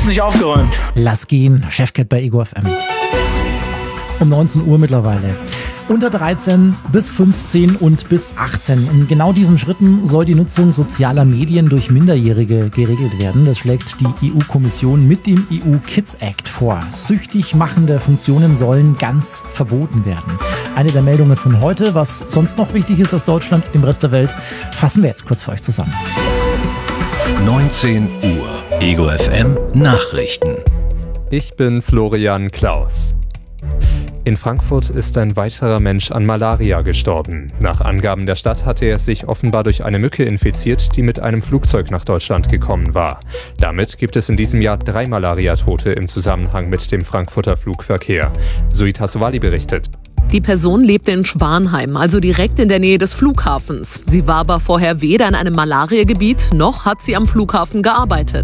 ist nicht aufgeräumt. Lass gehen, Chefcat bei Ego FM. Um 19 Uhr mittlerweile. Unter 13 bis 15 und bis 18. In genau diesen Schritten soll die Nutzung sozialer Medien durch Minderjährige geregelt werden. Das schlägt die EU-Kommission mit dem EU-Kids Act vor. Süchtig machende Funktionen sollen ganz verboten werden. Eine der Meldungen von heute. Was sonst noch wichtig ist aus Deutschland und dem Rest der Welt, fassen wir jetzt kurz für euch zusammen. 19 Uhr. Ego FM Nachrichten. Ich bin Florian Klaus. In Frankfurt ist ein weiterer Mensch an Malaria gestorben. Nach Angaben der Stadt hatte er sich offenbar durch eine Mücke infiziert, die mit einem Flugzeug nach Deutschland gekommen war. Damit gibt es in diesem Jahr 3 Malariatote im Zusammenhang mit dem Frankfurter Flugverkehr. Zoe Tassovali berichtet. Die Person lebte in Schwanheim, also direkt in der Nähe des Flughafens. Sie war aber vorher weder in einem Malariagebiet, noch hat sie am Flughafen gearbeitet.